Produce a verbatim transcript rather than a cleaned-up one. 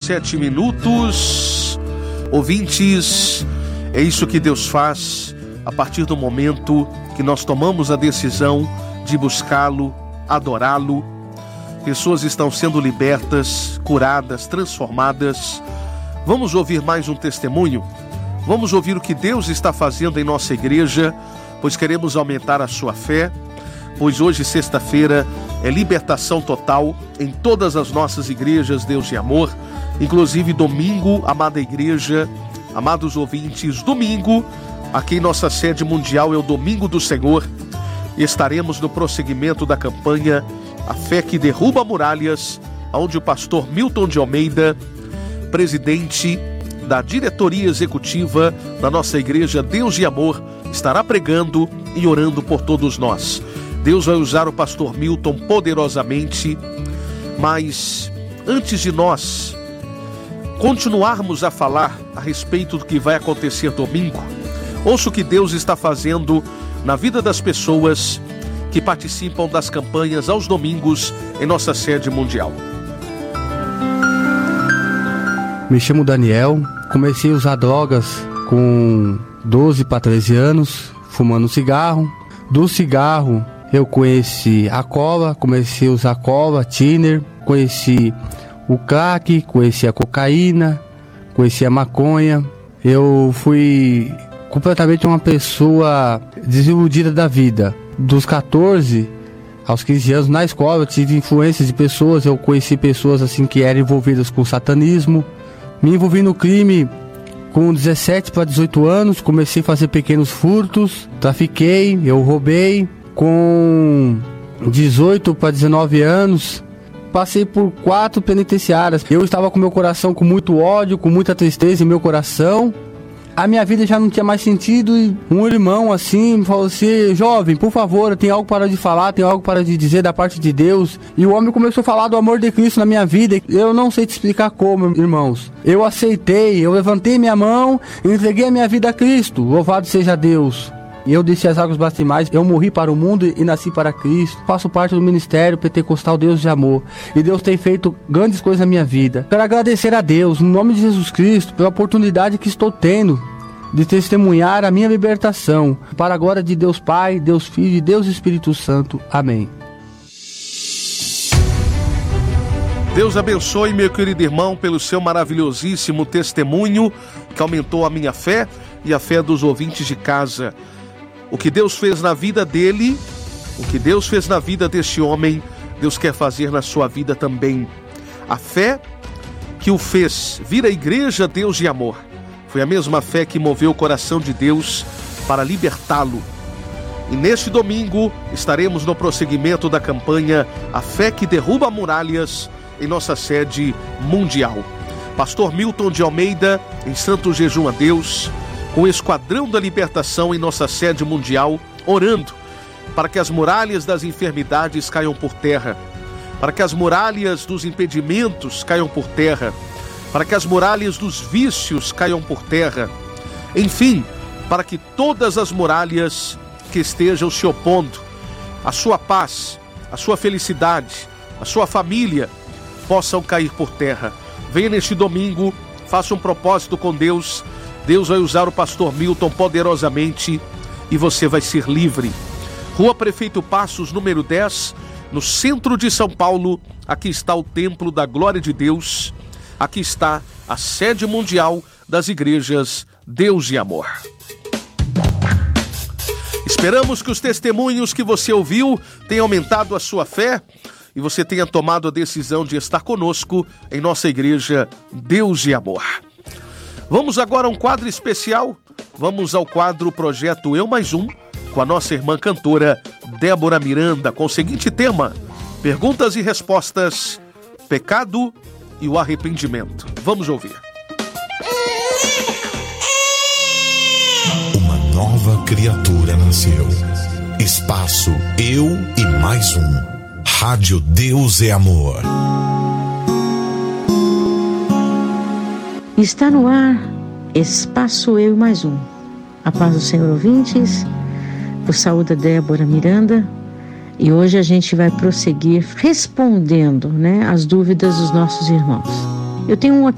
sete minutos. Ouvintes, é isso que Deus faz a partir do momento que nós tomamos a decisão de buscá-lo, adorá-lo. Pessoas estão sendo libertas, curadas, transformadas. Vamos ouvir mais um testemunho? Vamos ouvir o que Deus está fazendo em nossa igreja, pois queremos aumentar a sua fé, pois hoje, sexta-feira, é libertação total em todas as nossas igrejas, Deus e Amor. Inclusive domingo, amada igreja, amados ouvintes, domingo, aqui em nossa sede mundial é o Domingo do Senhor. Estaremos no prosseguimento da campanha A Fé que Derruba Muralhas, onde o pastor Milton de Almeida, presidente da diretoria executiva da nossa igreja Deus e Amor, estará pregando e orando por todos nós. Deus vai usar o pastor Milton poderosamente, mas antes de nós continuarmos a falar a respeito do que vai acontecer domingo, ouça o que Deus está fazendo na vida das pessoas que participam das campanhas aos domingos em nossa sede mundial. Me chamo Daniel, comecei a usar drogas com doze para treze anos, fumando cigarro. Do cigarro eu conheci a cola, comecei a usar cola, thinner, conheci o crack, conheci a cocaína, conheci a maconha. Eu fui completamente uma pessoa desiludida da vida. Dos catorze aos quinze anos na escola eu tive influências de pessoas, eu conheci pessoas assim que eram envolvidas com satanismo. Me envolvi no crime com dezessete para dezoito anos, comecei a fazer pequenos furtos, trafiquei, eu roubei. Com dezoito para dezenove anos, passei por quatro penitenciárias. Eu estava com meu coração com muito ódio, com muita tristeza em meu coração. A minha vida já não tinha mais sentido e um irmão assim me falou assim: jovem, por favor, tem algo para de falar, tem algo para de dizer da parte de Deus. E o homem começou a falar do amor de Cristo na minha vida. Eu não sei te explicar como, irmãos. Eu aceitei, eu levantei minha mão e entreguei a minha vida a Cristo. Louvado seja Deus. Eu desci as águas batismais, eu morri para o mundo e nasci para Cristo. Faço parte do ministério pentecostal Deus de Amor. E Deus tem feito grandes coisas na minha vida. Quero agradecer a Deus, no nome de Jesus Cristo, pela oportunidade que estou tendo de testemunhar a minha libertação. Para a glória de Deus Pai, Deus Filho e Deus Espírito Santo. Amém. Deus abençoe, meu querido irmão, pelo seu maravilhosíssimo testemunho que aumentou a minha fé e a fé dos ouvintes de casa. O que Deus fez na vida dele, o que Deus fez na vida deste homem, Deus quer fazer na sua vida também. A fé que o fez vir à igreja Deus de Amor foi a mesma fé que moveu o coração de Deus para libertá-lo. E neste domingo estaremos no prosseguimento da campanha A Fé que Derruba Muralhas em nossa sede mundial. Pastor Milton de Almeida, em santo jejum a Deus, com o Esquadrão da Libertação em nossa sede mundial, orando para que as muralhas das enfermidades caiam por terra, para que as muralhas dos impedimentos caiam por terra, para que as muralhas dos vícios caiam por terra, enfim, para que todas as muralhas que estejam se opondo à sua paz, à sua felicidade, à sua família, possam cair por terra. Venha neste domingo, faça um propósito com Deus. Deus vai usar o pastor Milton poderosamente e você vai ser livre. Rua Prefeito Passos, número dez, no centro de São Paulo. Aqui está o Templo da Glória de Deus. Aqui está a sede mundial das igrejas Deus e Amor. Esperamos que os testemunhos que você ouviu tenham aumentado a sua fé e você tenha tomado a decisão de estar conosco em nossa igreja Deus e Amor. Vamos agora a um quadro especial. Vamos ao quadro Projeto Eu Mais Um, com a nossa irmã cantora Débora Miranda, com o seguinte tema: perguntas e respostas, pecado e o arrependimento. Vamos ouvir. Uma nova criatura nasceu. Espaço Eu e Mais Um. Rádio Deus é Amor. Está no ar, Espaço Eu e Mais Um. A paz do Senhor, ouvintes. Por saúde, Débora Miranda. E hoje a gente vai prosseguir respondendo, né, as dúvidas dos nossos irmãos. Eu tenho